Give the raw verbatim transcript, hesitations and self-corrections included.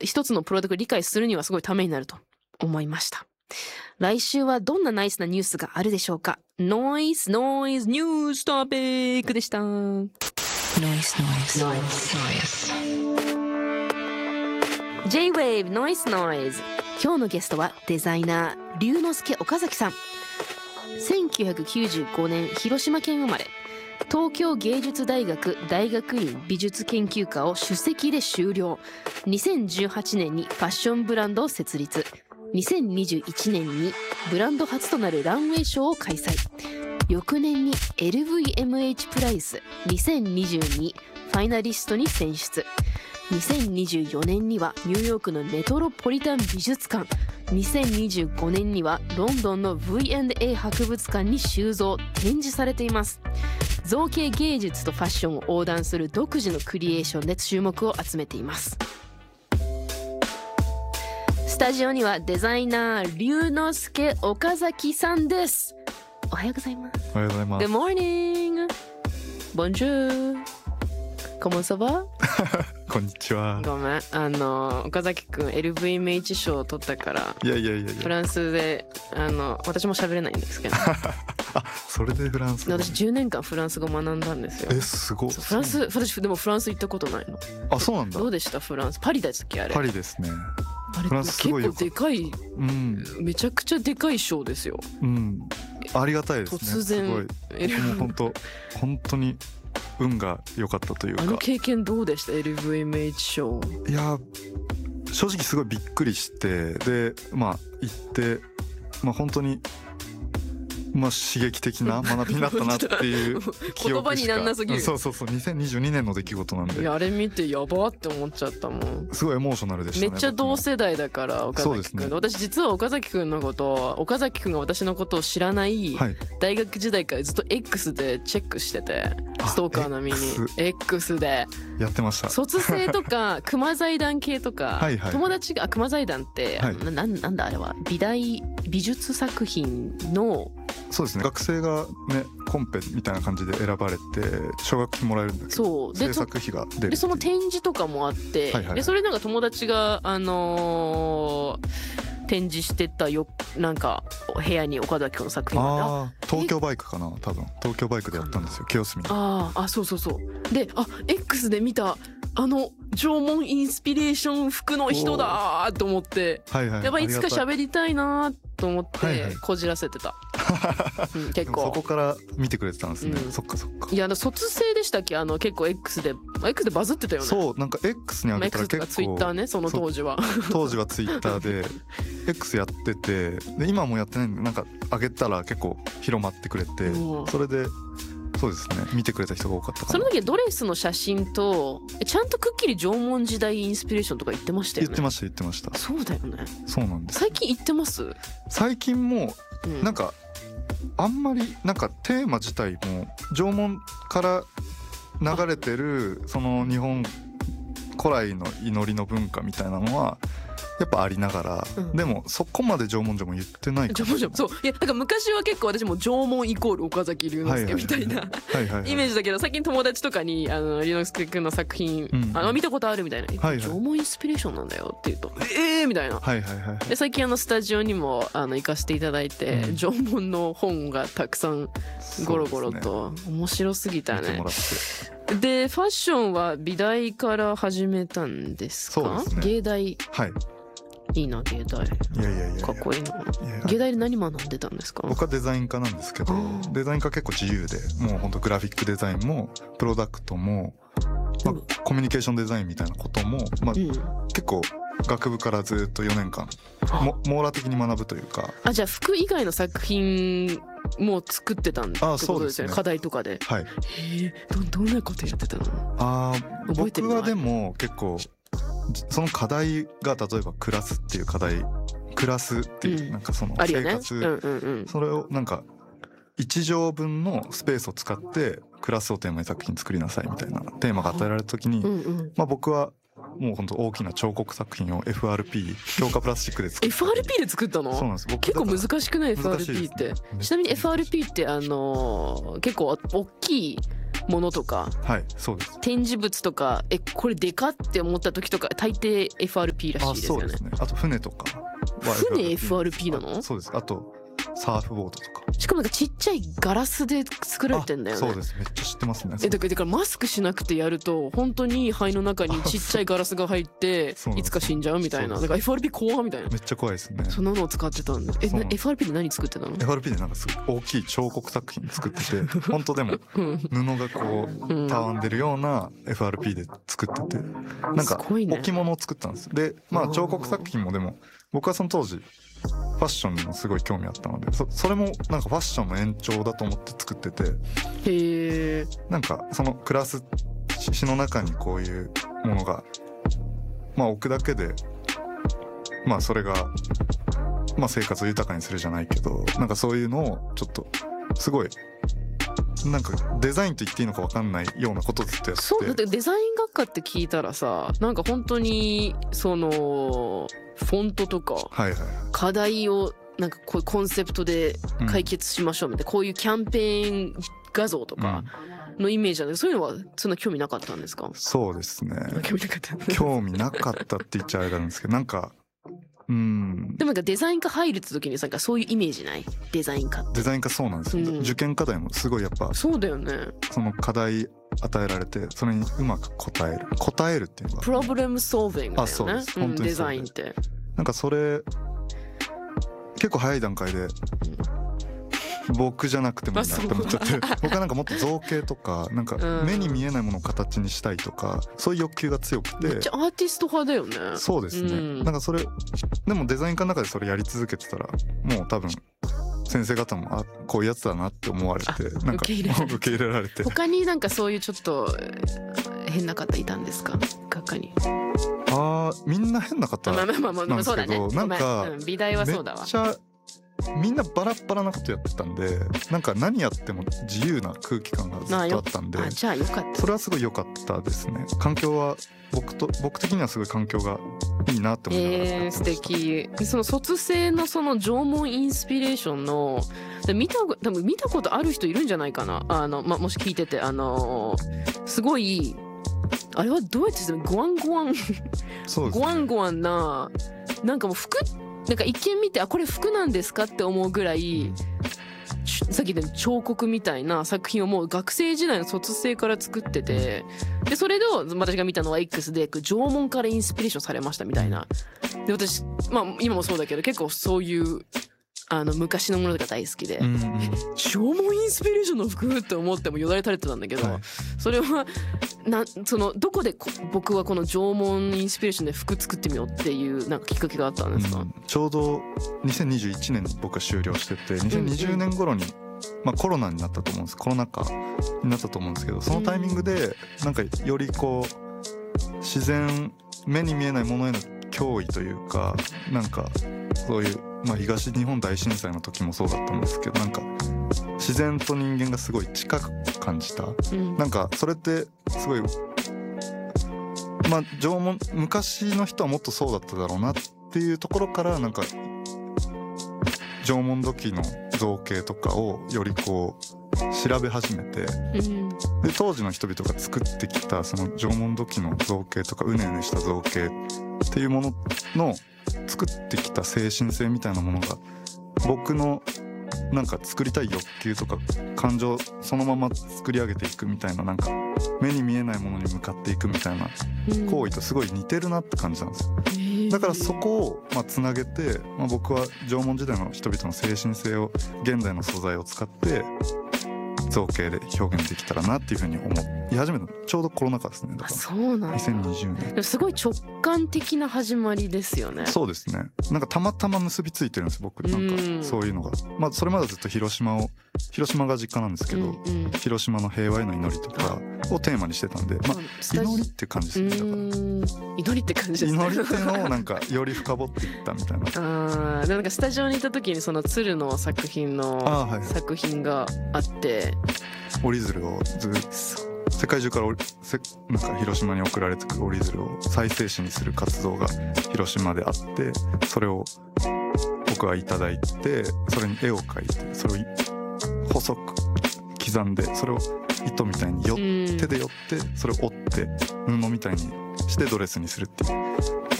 一つのプロダクトを理解するにはすごいためになると思いました。来週はどんなナイスなニュースがあるでしょうか。ノイズノイズニューストピックでした。ノイズノイズノイズ J-Wave ノイズノイズ。今日のゲストはデザイナー龍之介岡崎さん。せんきゅうひゃくきゅうじゅうごねん広島県生まれ。東京芸術大学大学院美術研究科を首席で修了。にせんじゅうはちねんにファッションブランドを設立。にせんにじゅういちねんにブランド初となるランウェイショーを開催。翌年に エルブイエムエイチ プライスにせんにじゅうにファイナリストに選出。にせんにじゅうよねんにはニューヨークのメトロポリタン美術館、にせんにじゅうごねんにはロンドンの ブイアンドエー 博物館に収蔵展示されています。造形芸術とファッションを横断する独自のクリエーションで注目を集めています。スタジオにはデザイナー龍之介岡崎さんです。おはようございます。 おはようございます。 Good morning Bonjour Comment ça va こんにちは。 ごめん、あの岡崎くん エルブイエムエイチ 賞を取ったから、 いやいやいやいや、 フランスであの私も喋れないんですけどあ、それでフランス語。 私じゅうねんかんフランス語学んだんですよ。 え、すごい。 フランス、私でもフランス行ったことないの。 あ、そうなんだ。 どうでしたフランス。パリですっけあれ。 パリですね。 あれフランスすごいよ結構でかい、 うん、 めちゃくちゃでかい賞ですよ。 うん、ありがたいですね。 突然すごい。もう本当本当に運が良かったというか。 あの経験どうでした エルブイエムエイチ 賞。 いや正直すごいびっくりして、でまあ行ってまあ本当にまあ刺激的な学びになったなっていう記憶しか言葉になんなすぎる。 そうそうそう、にせんにじゅうにねんの出来事なんで。 いやあれ見てやばって思っちゃったもん。 すごいエモーショナルでしたね。 めっちゃ同世代だから岡崎くん、ね、私実は岡崎くんのこと岡崎くんが私のことを知らない、はい、大学時代からずっと X でチェックしてて、ストーカー並みに X, X でやってました。 卒生とか熊財団系とかはい、はい、友達が熊財団って、はい、な, なんだあれは美大美術作品のそうですね、学生がねコンペみたいな感じで選ばれて奨学金もらえるんだけど、そうで制作費が出る。 でその展示とかもあって、はいはいはい、でそれなんか友達があのー、展示してたよ、なんか部屋に岡崎君の作品があ東京バイクかな、多分東京バイクでやったんですよ、清澄に。 ああそうそうそうで、あ X で見たあの縄文インスピレーション服の人だと思って、はいはい、やっぱいつか喋りたいなと思ってこじらせてた、はいはいうん、結構そこから見てくれてたんですね、うん、そっかそっか。 いや卒生でしたっけ、あの結構 X で X でバズってたよね。 そうなんか X に上げたら結構 X とか Twitter ね、その当時は当時は Twitter でX やってて、で今もやってないんでなんか上げたら結構広まってくれて、それでそうですね、見てくれた人が多かったかな。 その時ドレスの写真とちゃんとくっきり縄文時代インスピレーションとか言ってましたよね。 言ってました言ってました。そうだよね。そうなんです。 最近言ってます？ 最近もなんか、うん、あんまりなんかテーマ自体も縄文から流れてるその日本古来の祈りの文化みたいなのはやっぱありながら、うん、でもそこまで縄文じゃも言ってないか縄文じゃそういやなんか昔は結構私も縄文イコール岡崎龍之介みたいなイメージだけど、最近友達とかにあの龍之介くんの作品、うん、あの見たことあるみたいな、はいはい、縄文インスピレーションなんだよって言うとえーみたいな、はいはいはい、で最近あのスタジオにもあの行かせていただいて、うん、縄文の本がたくさんゴロゴロと、ね、面白すぎたね。見てもらってでファッションは美大から始めたんですか？そうですね、芸大。はいいいな芸大。いやいやいやかっこいいな。芸大で何学んでたんですか？ 僕はデザイン科なんですけど、デザイン科結構自由で、もう本当グラフィックデザインもプロダクトも、まあ、コミュニケーションデザインみたいなことも、まあ、うん、結構学部からずっとよねんかんも網羅的に学ぶというか。 あ、じゃあ服以外の作品もう作ってたんってことですよね。課題とかで。はい。へえ、どどんなことやってたの？ああ、僕はでも結構その課題が例えばクラスっていう課題、クラスっていう、うん、なんかその生活、ねうんうんうん、それをなんかいち畳分のスペースを使ってクラスをテーマに作品作りなさいみたいなテーマが与えられた時に、うんうん、まあ僕はもう本当大きな彫刻作品を エフアールピー 強化プラスチックで作った。 エフアールピー で作ったの？そうなんです。僕結構難しくない？ エフアールピー って、ね、ちなみに エフアールピー ってあのー、結構大きいものとか、 はい、そうです。 展示物とか、えこれでかって思った時とか大抵 エフアールピー らしいですよね。 あ、そうですね。あと船とかは船 エフアールピー なの？ そうです。あとサーフボードとか。 しかもなんかちっちゃいガラスで作られてんだよね。 そうです。めっちゃ知ってますね。 えだからだからマスクしなくてやると本当に肺の中にちっちゃいガラスが入っていつか死んじゃうみたいな。だから エフアールピー 怖みたいな。 めっちゃ怖いですね。 そんなのを使ってたんで。え エフアールピー で何作ってたの？ エフアールピー でなんかすごい大きい彫刻作品作ってて本当でも布がこうたわんでるような エフアールピー で作ってて、なんか置物を作ったんです。でまあ彫刻作品もでも僕はその当時ファッションにもすごい興味あったので そ, それもなんかファッションの延長だと思って作ってて、 へー、 なんかその暮らす詩の中にこういうものがまあ置くだけでまあそれがまあ生活を豊かにするじゃないけど、なんかそういうのをちょっとすごいなんかデザインと言っていいのか分かんないようなことをずっとやってて。 そうだってデザイン学科って聞いたらさ、なんか本当にそのフォントとか課題をなんかこういうコンセプトで解決しましょうみたいな、こういうキャンペーン画像とかのイメージなんで、そういうのはそんな興味なかったんですか？ そうですね、 興味なかった興味なかったって言っちゃあれなんですけど、なんかうん、 でもなんかデザイン科入るって時になんかそういうイメージない？デザイン科って。 デザイン科そうなんですよ、うん、受験課題もすごいやっぱそうだよね。 その課題与えられてそれにうまく答える答えるっていうのがプロブレムソービングだよね。あ、 そうです、本当にそうで、 デザインってなんかそれ結構早い段階で僕じゃなくてもいいなって思っちゃって僕はなんかもっと造形とかなんか目に見えないものを形にしたいとかそういう欲求が強くて、 めっちゃアーティスト派だよね。 そうですね、うん、なんかそれでもデザイン科の中でそれやり続けてたらもう多分先生方もあこういうやつだなって思われてなんか受け入れ受け入れられて。 他になんかそういうちょっと変な方いたんですか学科に？ あーみんな変な方なんですけど、まあまあまあそうだね、なんか、うん、 美大はそうだわ。 めっちゃみんなバラバラなことやってたんで、なんか何やっても自由な空気感がずっとあったんで、 あじゃあよかった。 それはすごい良かったですね。環境は僕と僕的にはすごい環境がいいなって思いながらやってました。 えー、素敵。その卒生のその縄文インスピレーションの見た多分見たことある人いるんじゃないかな。あの、ま、もし聞いててあのすごいあれはどうやって説明、ゴワンゴワンそうですね、 ゴワンゴワンななんかもう服なんか一見見てあこれ服なんですかって思うぐらい、うん、さっき言った彫刻みたいな作品をもう学生時代の卒生から作ってて、でそれで私が見たのは X で縄文からインスピレーションされましたみたいな。で私まあ今もそうだけど結構そういうあの昔のものが大好きで、うんうん、縄文インスピレーションの服って思ってもよだれ垂れてたんだけど、はい、それはなそのどこで僕はこの縄文インスピレーションで服作ってみようっていうなんかきっかけがあったんですか？うん、 ちょうどにせんにじゅういちねんに僕は終了しててにせんにじゅうねん頃に、うんうんまあ、コロナになったと思うんですコロナ禍になったと思うんですけど、そのタイミングでなんかよりこう自然目に見えないものへの脅威というかなんかそういうまあ、東日本大震災の時もそうだったんですけどなんか自然と人間がすごい近く感じた、うん、なんかそれってすごいまあ縄文昔の人はもっとそうだっただろうなっていうところからなんか縄文土器の造形とかをよりこう調べ始めて、うん、で当時の人々が作ってきたその縄文土器の造形とかうねうねした造形っていうものの作ってきた精神性みたいなものが僕のなんか作りたい欲求とか感情そのまま作り上げていくみたいななんか目に見えないものに向かっていくみたいな行為とすごい似てるなって感じなんですよ。だからそこをまあつなげて、まあ、僕は縄文時代の人々の精神性を現代の素材を使って造形で表現できたらなっていうふうに思い始めたちょうどコロナ禍ですね。だからそうなんだ。 にせんにじゅうねん。 でもすごい直感的な始まりですよね。 そうですね。なんかたまたま結びついてるんです僕なんかそういうのが。まあそれまでずっと広島を広島が実家なんですけど、うんうん、広島の平和への祈りとかをテーマにしてたんで、まあ祈りって感じですね。だから祈りって感じですね。 祈りっていうのをなんかより深掘っていったみたいな。 ああ、なんかスタジオにいた時にその鶴の作品の作品があって、 折り鶴をずっと世界中からせなんか広島に送られてくる折り鶴を再生紙にする活動が広島であって、それを僕はいただいてそれに絵を描いてそれを細く刻んでそれを糸みたいによ、うん、手でよってそれを折って布みたいにしてドレスにするっていう。